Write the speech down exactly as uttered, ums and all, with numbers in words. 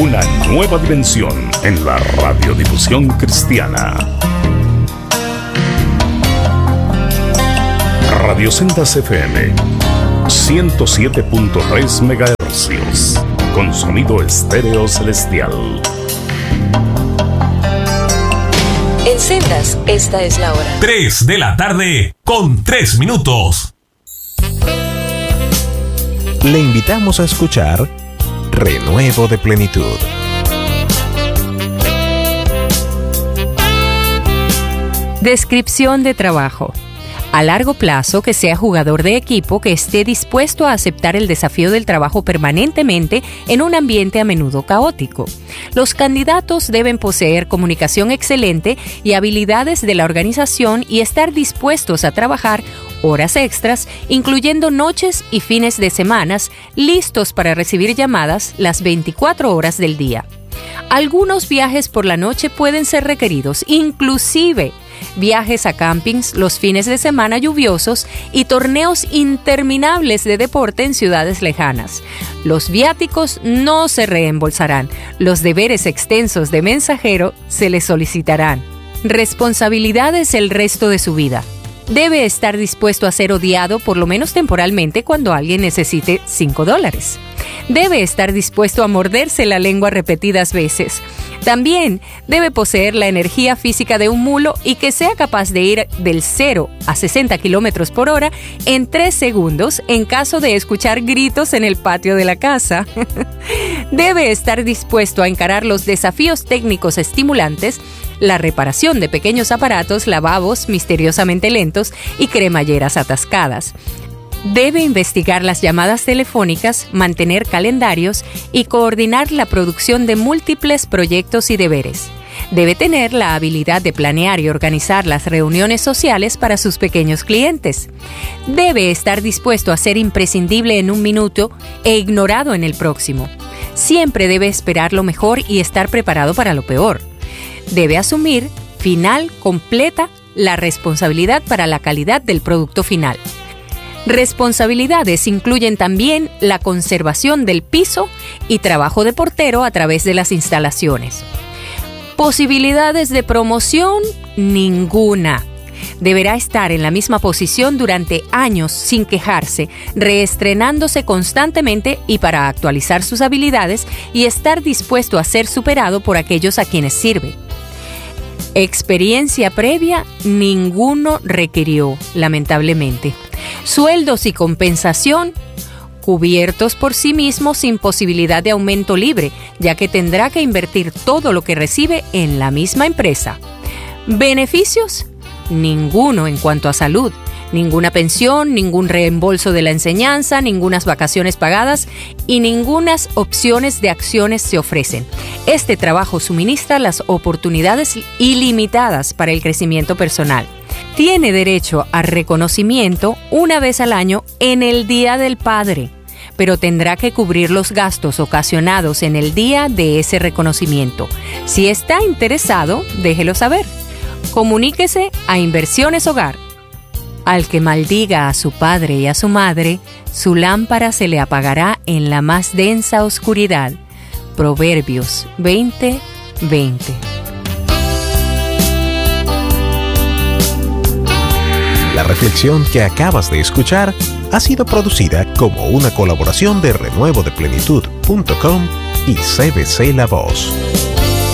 Una nueva dimensión en la radiodifusión cristiana. Radio Sendas F M ciento siete punto tres megahercios con sonido estéreo celestial. En Sendas, esta es la hora. tres de la tarde con tres minutos. Le invitamos a escuchar Renuevo de Plenitud. Descripción de trabajo. A largo plazo, que sea jugador de equipo que esté dispuesto a aceptar el desafío del trabajo permanentemente en un ambiente a menudo caótico. Los candidatos deben poseer comunicación excelente y habilidades de la organización y estar dispuestos a trabajar horas extras, incluyendo noches y fines de semanas, listos para recibir llamadas las veinticuatro horas del día. Algunos viajes por la noche pueden ser requeridos, inclusive viajes a campings los fines de semana lluviosos y torneos interminables de deporte en ciudades lejanas. Los viáticos no se reembolsarán. Los deberes extensos de mensajero se les solicitarán. Responsabilidades el resto de su vida. Debe estar dispuesto a ser odiado por lo menos temporalmente cuando alguien necesite cinco dólares. Debe estar dispuesto a morderse la lengua repetidas veces. También debe poseer la energía física de un mulo y que sea capaz de ir del cero a sesenta kilómetros por hora en tres segundos en caso de escuchar gritos en el patio de la casa. Debe estar dispuesto a encarar los desafíos técnicos estimulantes, la reparación de pequeños aparatos, lavabos misteriosamente lentos y cremalleras atascadas. Debe investigar las llamadas telefónicas, mantener calendarios y coordinar la producción de múltiples proyectos y deberes. Debe tener la habilidad de planear y organizar las reuniones sociales para sus pequeños clientes. Debe estar dispuesto a ser imprescindible en un minuto e ignorado en el próximo. Siempre debe esperar lo mejor y estar preparado para lo peor. Debe asumir, final, completa, la responsabilidad para la calidad del producto final. Responsabilidades incluyen también la conservación del piso y trabajo de portero a través de las instalaciones. Posibilidades de promoción, ninguna. Deberá estar en la misma posición durante años sin quejarse, reestrenándose constantemente y para actualizar sus habilidades y estar dispuesto a ser superado por aquellos a quienes sirve. Experiencia previa, ninguno requirió, lamentablemente. Sueldos y compensación, cubiertos por sí mismos sin posibilidad de aumento libre, ya que tendrá que invertir todo lo que recibe en la misma empresa. Beneficios, ninguno en cuanto a salud. Ninguna pensión, ningún reembolso de la enseñanza, ningunas vacaciones pagadas y ningunas opciones de acciones se ofrecen. Este trabajo suministra las oportunidades ilimitadas para el crecimiento personal. Tiene derecho a reconocimiento una vez al año en el Día del Padre, pero tendrá que cubrir los gastos ocasionados en el día de ese reconocimiento. Si está interesado, déjelo saber. Comuníquese a Inversiones Hogar. Al que maldiga a su padre y a su madre, su lámpara se le apagará en la más densa oscuridad. Proverbios veinte veinte. La reflexión que acabas de escuchar ha sido producida como una colaboración de renuevo de plenitud punto com y C B C La Voz.